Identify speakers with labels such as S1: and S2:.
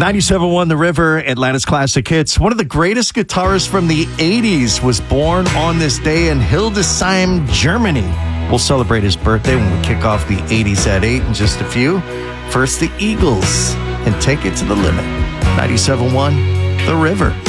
S1: 97.1 The River, Atlanta's classic hits. One of the greatest guitarists from the 80s was born on this day in Hildesheim, Germany. We'll celebrate his birthday when we kick off the 80s at 8 in just a few. First, the Eagles, and Take It to the Limit. 97.1 The River.